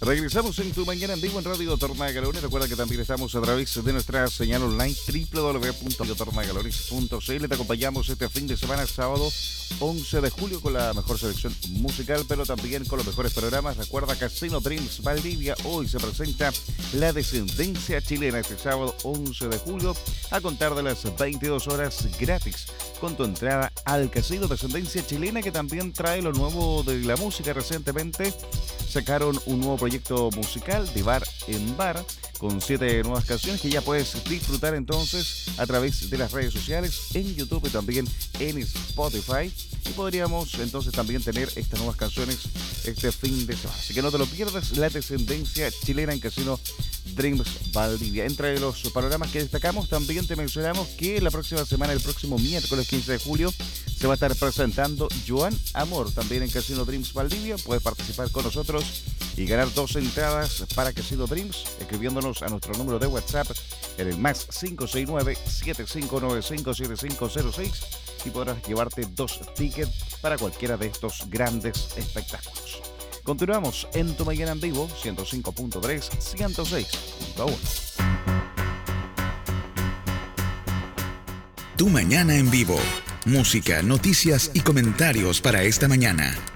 Regresamos en tu mañana en vivo en Radio Tornagalones. Recuerda que también estamos a través de nuestra señal online www.radiotornagalones.cl. Te acompañamos este fin de semana, sábado 11 de julio, con la mejor selección musical, pero también con los mejores programas. Recuerda, Casino Dreams Valdivia. Hoy se presenta La Descendencia Chilena, este sábado 11 de julio, a contar de las 22 horas, gratis, con tu entrada al Casino Descendencia Chilena, que también trae lo nuevo de la música. Recientemente sacaron un nuevo proyecto musical de bar en bar con 7 nuevas canciones que ya puedes disfrutar entonces a través de las redes sociales, en YouTube y también en Spotify. Y podríamos entonces también tener estas nuevas canciones este fin de semana. Así que no te lo pierdas, La Descendencia Chilena en Casino Dreams Valdivia. Entre los panoramas que destacamos, también te mencionamos que la próxima semana, el próximo miércoles 15 de julio, se va a estar presentando Joan Amor, también en Casino Dreams Valdivia. Puedes participar con nosotros y ganar 2 entradas para Casino Dreams, escribiéndonos a nuestro número de WhatsApp en el más 569-7595-7506, y podrás llevarte 2 tickets para cualquiera de estos grandes espectáculos. Continuamos en Tu Mañana en Vivo, 105.3, 106.1. Tu Mañana en Vivo. Música, noticias y comentarios para esta mañana.